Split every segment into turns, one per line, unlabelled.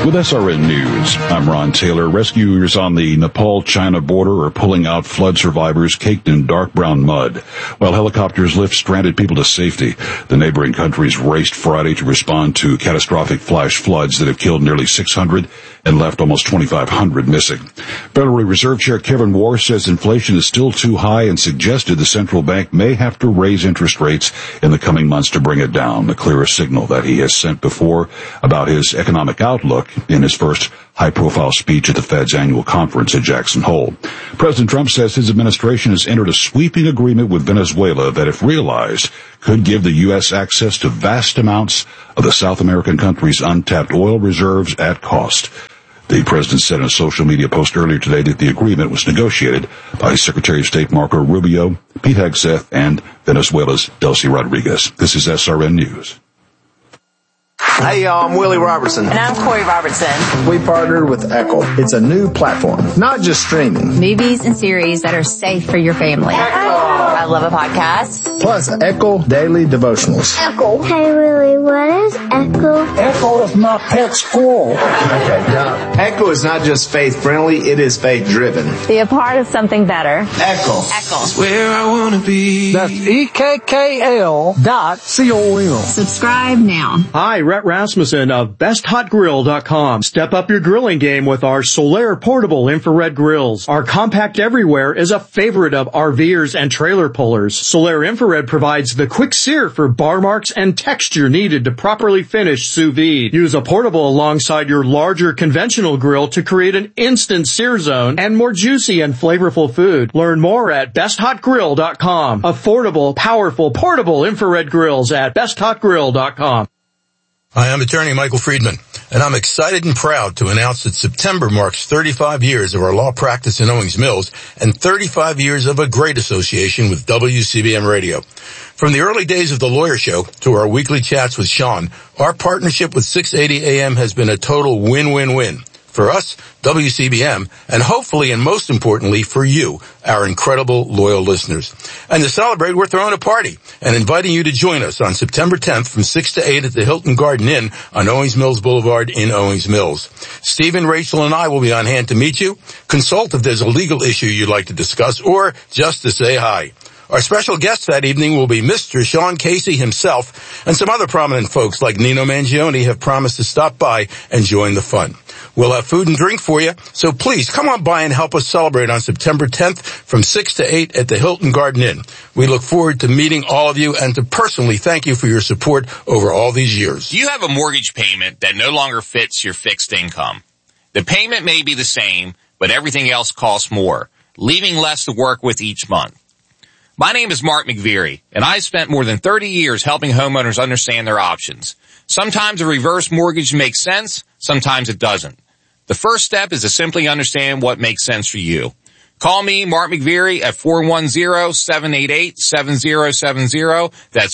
With SRN News, I'm Ron Taylor. Rescuers on the Nepal-China border are pulling out flood survivors caked in dark brown mud, while helicopters lift stranded people to safety. The neighboring countries raced Friday to respond to catastrophic flash floods that have killed nearly 600 and left almost 2,500 missing. Federal Reserve Chair Kevin Warsh says inflation is still too high and suggested the central bank may have to raise interest rates in the coming months to bring it down, the clearest signal that he has sent before about his economic outlook in his first high-profile speech at the Fed's annual conference at Jackson Hole. President Trump says his administration has entered a sweeping agreement with Venezuela that, if realized, could give the U.S. access to vast amounts of the South American country's untapped oil reserves at cost. The president said in a social media post earlier today that the agreement was negotiated by Secretary of State Marco Rubio, Pete Hegseth, and Venezuela's Delcy Rodriguez. This is SRN News.
Hey, y'all, I'm Willie Robertson.
And I'm Corey Robertson.
We partnered with Echo. It's a new platform, not just streaming.
Movies and series that are safe for your family. I love a podcast.
Plus, Echo Daily Devotionals.
Echo. Hey, Willie, what is Echo?
Echo is my pet squirrel.
Okay, John.
Echo is not just faith-friendly, it is faith-driven.
Be a part of something better.
Echo.
Echo.
Where I want to be.
That's EKKL.com.
Subscribe now.
Hi, Rhett Rasmussen of BestHotGrill.com. Step up your grilling game with our Solaire portable infrared grills. Our compact everywhere is a favorite of RVers and trailer pullers. Solaire infrared provides the quick sear for bar marks and texture needed to properly finish sous vide. Use a portable alongside your larger conventional grill to create an instant sear zone and more juicy and flavorful food. Learn more at BestHotGrill.com. Affordable, powerful, portable infrared grills at BestHotGrill.com.
Hi, I'm attorney Michael Friedman, and I'm excited and proud to announce that September marks 35 years of our law practice in Owings Mills and 35 years of a great association with WCBM Radio. From the early days of the Lawyer Show to our weekly chats with Sean, our partnership with 680 AM has been a total win-win-win. For us, WCBM, and hopefully and most importantly for you, our incredible loyal listeners. And to celebrate, we're throwing a party and inviting you to join us on September 10th from 6 to 8 at the Hilton Garden Inn on Owings Mills Boulevard in Owings Mills. Stephen, Rachel, and I will be on hand to meet you, consult if there's a legal issue you'd like to discuss, or just to say hi. Our special guest that evening will be Mr. Sean Casey himself, and some other prominent folks like Nino Mangione have promised to stop by and join the fun. We'll have food and drink for you, so please come on by and help us celebrate on September 10th from 6 to 8 at the Hilton Garden Inn. We look forward to meeting all of you and to personally thank you for your support over all these years.
Do you have a mortgage payment that no longer fits your fixed income? The payment may be the same, but everything else costs more, leaving less to work with each month. My name is Mark McVeary, and I've spent more than 30 years helping homeowners understand their options. Sometimes a reverse mortgage makes sense, sometimes it doesn't. The first step is to simply understand what makes sense for you. Call me, Mark McVeary, at 410-788-7070. That's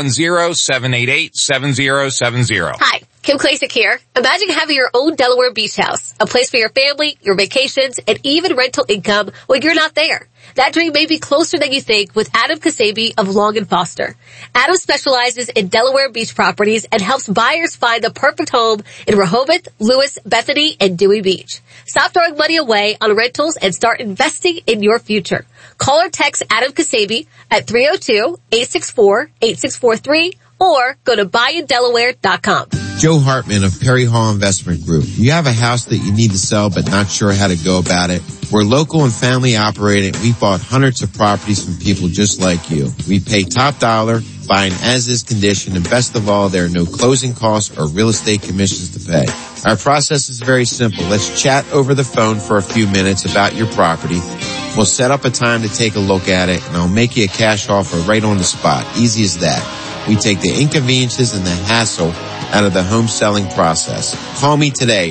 410-788-7070.
Hi, Kim Klasick here. Imagine having your own Delaware beach house, a place for your family, your vacations, and even rental income when you're not there. That dream may be closer than you think with Adam Kasabi of Long & Foster. Adam specializes in Delaware beach properties and helps buyers find the perfect home in Rehoboth, Lewis, Bethany, and Dewey Beach. Stop throwing money away on rentals and start investing in your future. Call or text Adam Kasabi at 302-864-8643 or go to buyindelaware.com.
Joe Hartman of Perry Hall Investment Group. You have a house that you need to sell but not sure how to go about it? We're local and family operated. We've bought hundreds of properties from people just like you. We pay top dollar, buy an as-is condition, and best of all, there are no closing costs or real estate commissions to pay. Our process is very simple. Let's chat over the phone for a few minutes about your property. We'll set up a time to take a look at it, and I'll make you a cash offer right on the spot. Easy as that. We take the inconveniences and the hassle out of the home selling process. Call me today,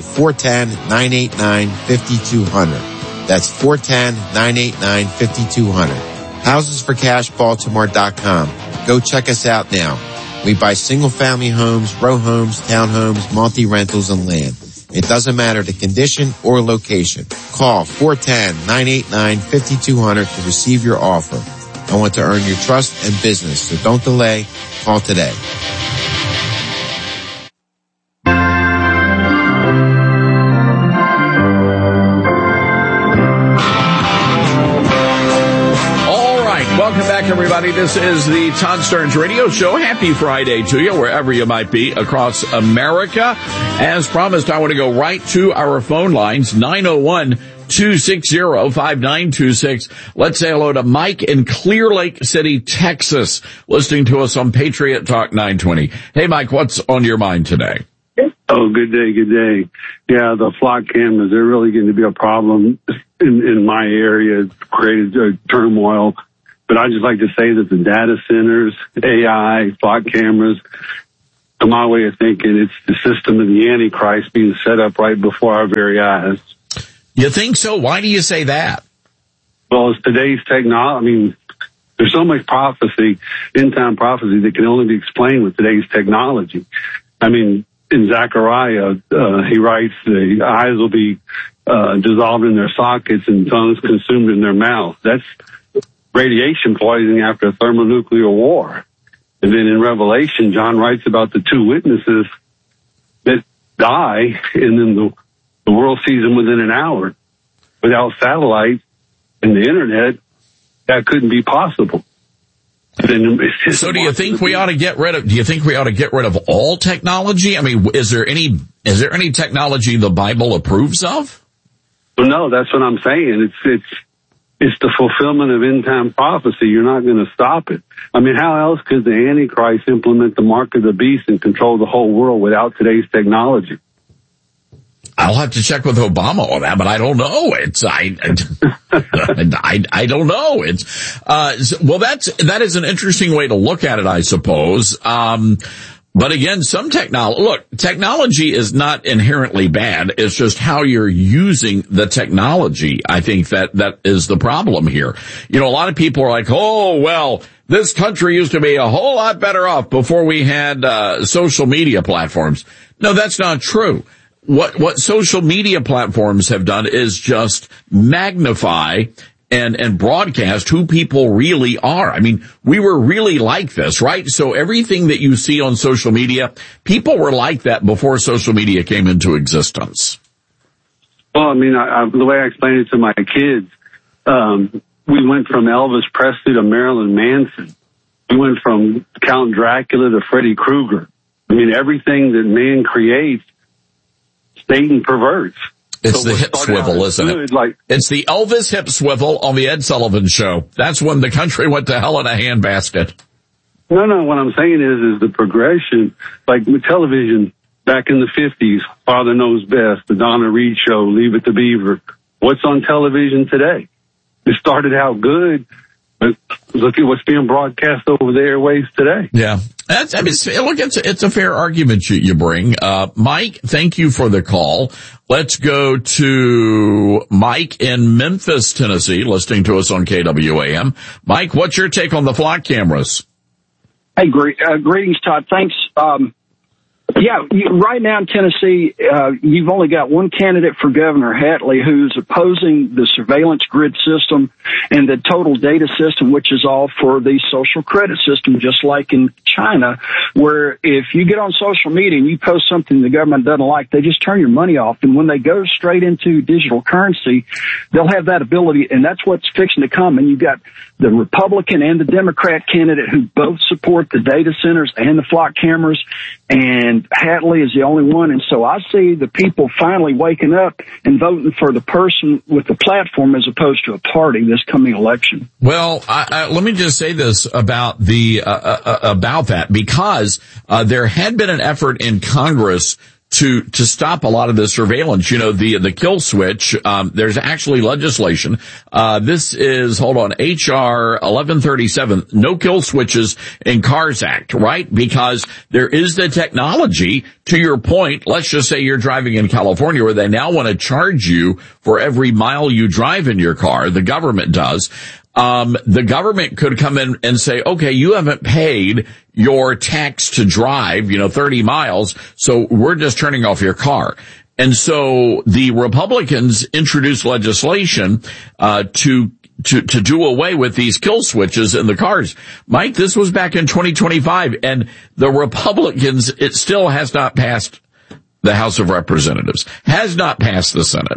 410-989-5200. That's 410-989-5200. HousesForCashBaltimore.com. Go check us out now. We buy single-family homes, row homes, townhomes, multi-rentals, and land. It doesn't matter the condition or location. Call 410-989-5200 to receive your offer. I want to earn your trust and business, so don't delay. Call today.
everybody. This is the Todd Stearns Radio Show. Happy Friday to you, wherever you might be across America. As promised, I want to go right to our phone lines, 901-260-5926. Let's say hello to Mike in Clear Lake City, Texas, listening to us on Patriot Talk 920. Hey, Mike, what's on your mind today?
Oh, good day, good day. Yeah, the flock cameras, they're really going to be a problem in my area. It's created turmoil. But I just like to say that the data centers, AI, flock cameras, to my way of thinking, it's the system of the Antichrist being set up right before our very eyes.
You think so? Why do you say that?
Well, it's today's technology. I mean, there's so much prophecy, end-time prophecy, that can only be explained with today's technology. I mean, in Zechariah, he writes the eyes will be dissolved in their sockets and tongues consumed in their mouth. That's radiation poisoning after a thermonuclear war. And then in Revelation, John writes about the two witnesses that die, and then the world sees them within an hour. Without satellite and the internet, that couldn't be possible.
So do you think we ought to get rid of all technology? I mean, is there any technology the Bible approves of?
Well, no, that's what I'm saying. It's the fulfillment of end-time prophecy. You're not going to stop it. I mean, how else could the Antichrist implement the mark of the beast and control the whole world without today's technology?
I'll have to check with Obama on that, but I don't know. I don't know. Well, that is an interesting way to look at it, I suppose. But again, technology is not inherently bad. It's just how you're using the technology. I think that is the problem here. You know, a lot of people are like, oh, well, this country used to be a whole lot better off before we had social media platforms. No, that's not true. What social media platforms have done is just magnify and broadcast who people really are. I mean, we were really like this, right? So everything that you see on social media, people were like that before social media came into existence.
Well, I mean, the way I explain it to my kids, we went from Elvis Presley to Marilyn Manson. We went from Count Dracula to Freddy Krueger. I mean, everything that man creates, Satan perverts.
It's the hip swivel, isn't it? It's the Elvis hip swivel on the Ed Sullivan Show. That's when the country went to hell in a handbasket.
No, what I'm saying is the progression, like with television back in the 50s, Father Knows Best, the Donna Reed Show, Leave It to Beaver. What's on television today? It started out good, but look at what's being broadcast over the airwaves today.
Yeah. It's a fair argument you bring. Mike, thank you for the call. Let's go to Mike in Memphis, Tennessee, listening to us on KWAM. Mike, what's your take on the flock cameras?
Hey, greetings, Todd. Thanks. Right now in Tennessee, you've only got one candidate for governor, Hatley, who's opposing the surveillance grid system and the total data system, which is all for the social credit system, just like in China, where if you get on social media and you post something the government doesn't like, they just turn your money off. And when they go straight into digital currency, they'll have that ability, and that's what's fixing to come. And you've got the Republican and the Democrat candidate who both support the data centers and the flock cameras, and Hatley is the only one. And so I see the people finally waking up and voting for the person with the platform as opposed to a party this coming election.
Well, let me just say this about about that, because there had been an effort in Congress to stop a lot of the surveillance. You know, the kill switch, there's actually legislation. This is, HR 1137, no kill switches in Cars Act, right? Because there is the technology, to your point. Let's just say you're driving in California where they now want to charge you for every mile you drive in your car. The government does. The government could come in and say, okay, you haven't paid your tax to drive, 30 miles, so we're just turning off your car. And so the Republicans introduced legislation, to do away with these kill switches in the cars. Mike, this was back in 2025, and the Republicans, it still has not passed the House of Representatives, has not passed the Senate.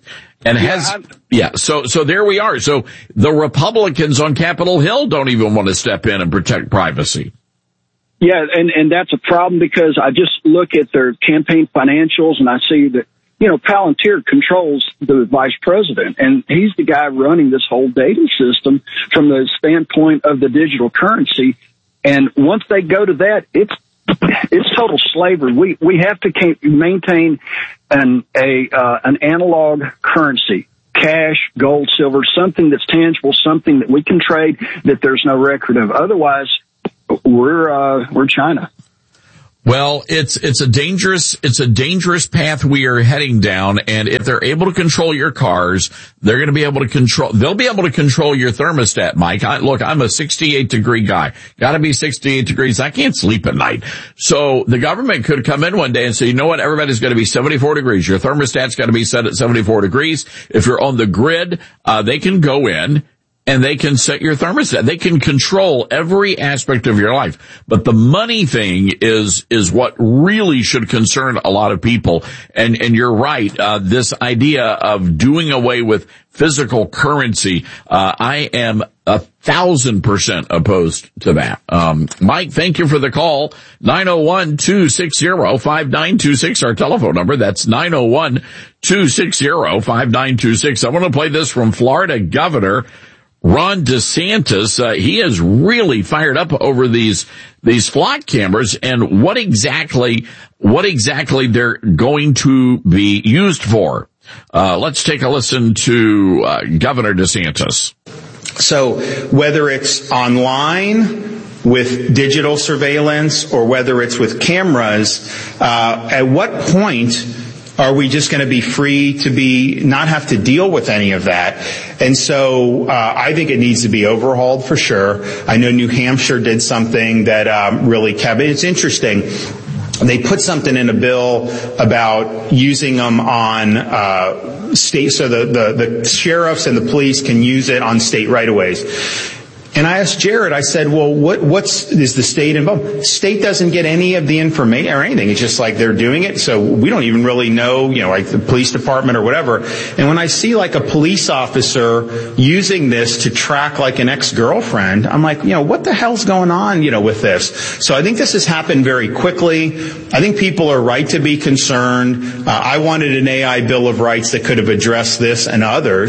And so there we are. So the Republicans on Capitol Hill don't even want to step in and protect privacy.
Yeah, and that's a problem because I just look at their campaign financials and I see that, Palantir controls the vice president, and he's the guy running this whole data system from the standpoint of the digital currency. And once they go to that, it's total slavery. We have to maintain an analog currency, cash, gold, silver, something that's tangible, something that we can trade, that there's no record of. Otherwise, we're China.
Well, it's a dangerous path we are heading down. And if they're able to control your cars, they'll be able to control your thermostat, Mike. I'm a 68 degree guy. Gotta be 68 degrees. I can't sleep at night. So the government could come in one day and say, you know what? Everybody's going to be 74 degrees. Your thermostat's got to be set at 74 degrees. If you're on the grid, they can go in and they can set your thermostat. They can control every aspect of your life. But the money thing is what really should concern a lot of people. And you're right. This idea of doing away with physical currency, I am 1,000% opposed to that. Mike, thank you for the call. 901-260-5926, our telephone number. That's 901-260-5926. I want to play this from Florida Governor Ron DeSantis. He is really fired up over these flock cameras and what exactly they're going to be used for. Let's take a listen to Governor DeSantis.
So whether it's online with digital surveillance or whether it's with cameras, at what point are we just going to be free to not have to deal with any of that? And so I think it needs to be overhauled for sure. I know New Hampshire did something that really kept it. It's interesting. They put something in a bill about using them on state, so the sheriffs and the police can use it on state right-of-ways. And I asked Jared, I said, well, is the state involved? State doesn't get any of the information or anything. It's just like they're doing it. So we don't even really know, like the police department or whatever. And when I see like a police officer using this to track like an ex-girlfriend, I'm like, what the hell's going on, with this? So I think this has happened very quickly. I think people are right to be concerned. I wanted an AI Bill of Rights that could have addressed this and other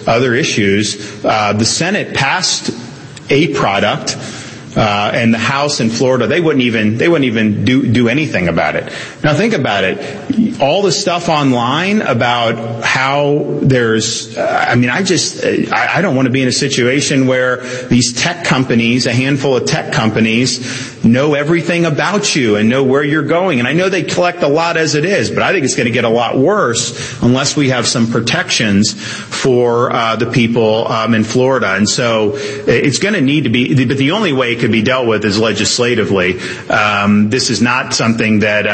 issues. The Senate passed a product, and the House in Florida, they wouldn't even do anything about it. Now think about it. All the stuff online about how there's, I don't want to be in a situation where these tech companies, a handful of tech companies, know everything about you and know where you're going. And I know they collect a lot as it is, but I think it's going to get a lot worse unless we have some protections for the people in Florida. And so it's going to need to be, but the only way it could be dealt with is legislatively. This is not something that,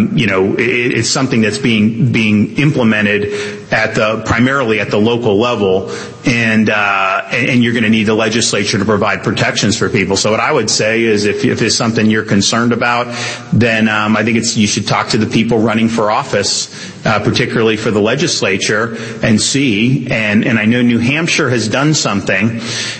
it's something that's being implemented primarily at the local level, and you're going to need the legislature to provide protections for people. So what I would say is if it's something you're concerned about, then I think you should talk to the people running for office, particularly for the legislature, and see. And I know New Hampshire has done something,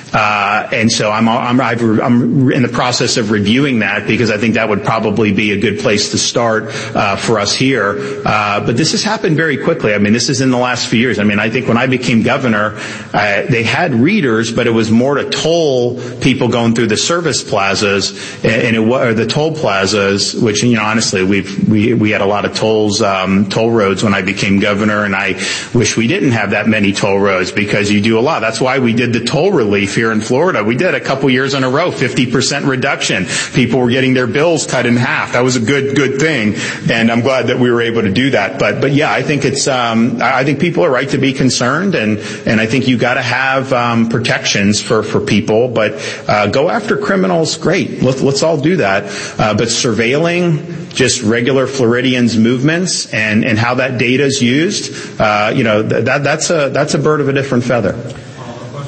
and so I'm in the process of reviewing that because I think that would probably be a good place to start for us here. But this has happened very quickly. This is in the last few years. I think when I became governor, they had readers, but it was more to toll people going through the service plazas or the toll plazas, which, honestly, we had a lot of toll roads when I became governor, and I wish we didn't have that many toll roads because you do a lot. That's why we did the toll relief here in Florida. We did a couple years in a row, 50% reduction. People were getting their bills cut in half. That was a good thing, and I'm glad that we were able to do that. But yeah, I think I think people are right to be concerned, and I think you got to have protections for people. But go after criminals, great. Let's all do that. But surveilling just regular Floridians' movements and how that data is used, that's a bird of a different feather.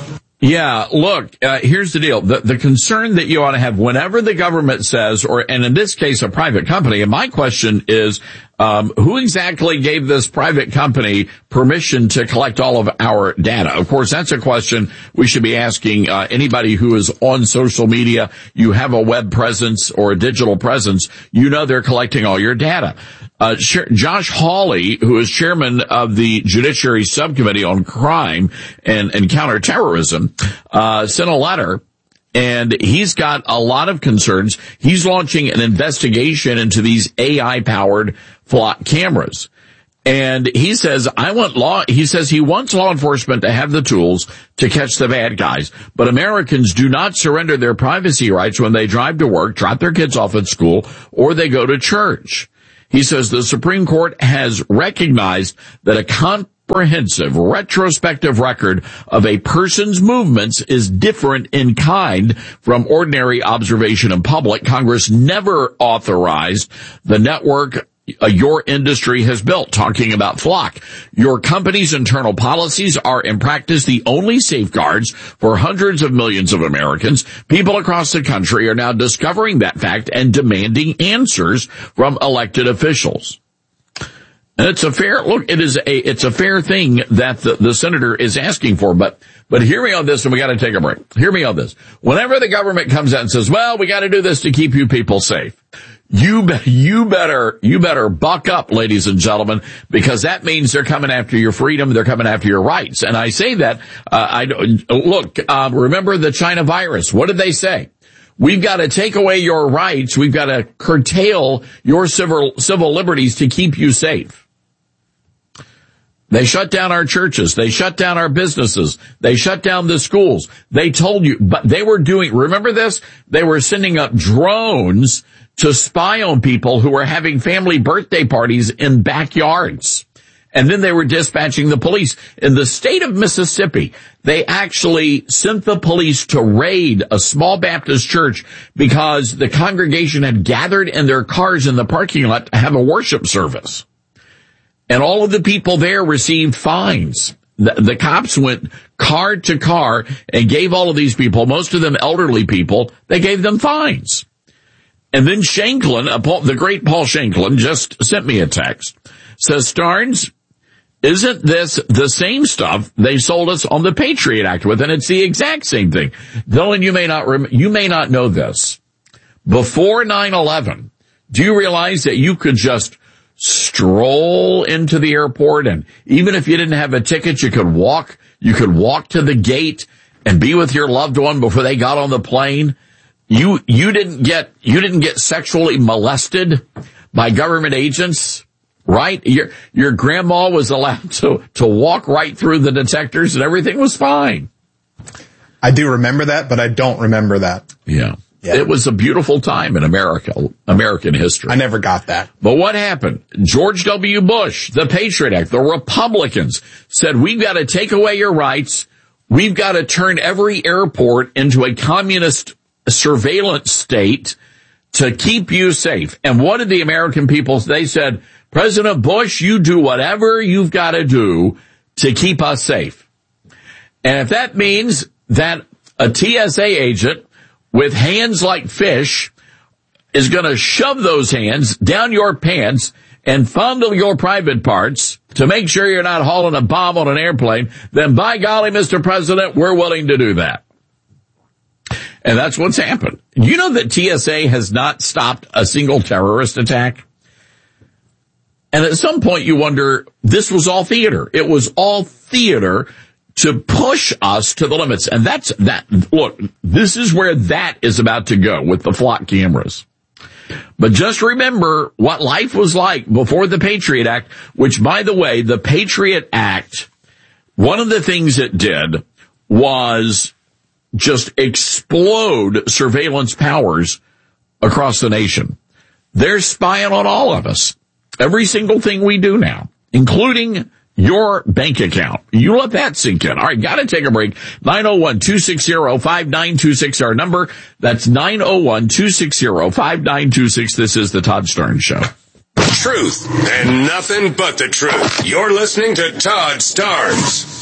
Yeah, look, here's the deal. The concern that you ought to have whenever the government says, and in this case, a private company, and my question is, who exactly gave this private company permission to collect all of our data? Of course, that's a question we should be asking anybody who is on social media. You have a web presence or a digital presence, you know they're collecting all your data. Josh Hawley, who is chairman of the Judiciary Subcommittee on Crime and Counterterrorism, sent a letter, and he's got a lot of concerns. He's launching an investigation into these AI-powered flock cameras. And he says, he wants law enforcement to have the tools to catch the bad guys. But Americans do not surrender their privacy rights when they drive to work, drop their kids off at school, or they go to church. He says the Supreme Court has recognized that a comprehensive retrospective record of a person's movements is different in kind from ordinary observation in public. Congress never authorized the network your industry has built, talking about Flock. Your company's internal policies are in practice the only safeguards for hundreds of millions of Americans. People across the country are now discovering that fact and demanding answers from elected officials. And it's a fair look. It's a fair thing that the senator is asking for. But hear me on this, and we got to take a break. Hear me on this. Whenever the government comes out and says, "Well, we got to do this to keep you people safe," you better buck up, ladies and gentlemen, because that means they're coming after your freedom. They're coming after your rights. And I say that. Remember the China virus? What did they say? We've got to take away your rights. We've got to curtail your civil liberties to keep you safe. They shut down our churches. They shut down our businesses. They shut down the schools. They told you, but they were remember this? They were sending up drones to spy on people who were having family birthday parties in backyards. And then they were dispatching the police. In the state of Mississippi, they actually sent the police to raid a small Baptist church because the congregation had gathered in their cars in the parking lot to have a worship service. And all of the people there received fines. The cops went car to car and gave all of these people, most of them elderly people, they gave them fines. And then Shanklin, the great Paul Shanklin, just sent me a text. Says, Starnes, isn't this the same stuff they sold us on the Patriot Act with? And it's the exact same thing. Dylan, you may not know this. Before 9/11, do you realize that you could just stroll into the airport, and even if you didn't have a ticket, you could walk to the gate and be with your loved one before they got on the plane? You didn't get sexually molested by government agents, right? Your grandma was allowed to walk right through the detectors and everything was fine.
I do remember that, but I don't remember that.
Yeah. It was a beautiful time in American history.
I never got that.
But what happened? George W. Bush, the Patriot Act, the Republicans said, we've got to take away your rights. We've got to turn every airport into a communist surveillance state to keep you safe. And what did the American people say? They said, President Bush, you do whatever you've got to do to keep us safe. And if that means that a TSA agent with hands like fish is going to shove those hands down your pants and fondle your private parts to make sure you're not hauling a bomb on an airplane, then by golly, Mr. President, we're willing to do that. And that's what's happened. You know that TSA has not stopped a single terrorist attack? And at some point you wonder, this was all theater. It was all theater to push us to the limits. And look, this is where that is about to go with the flock cameras. But just remember what life was like before the Patriot Act, which, by the way, the Patriot Act, one of the things it did was just explode surveillance powers across the nation. They're spying on all of us. Every single thing we do now, including your bank account. You let that sink in. All right, got to take a break. 901-260-5926, our number. That's 901-260-5926. This is the Todd Starnes Show.
Truth and nothing but the truth. You're listening to Todd Starnes.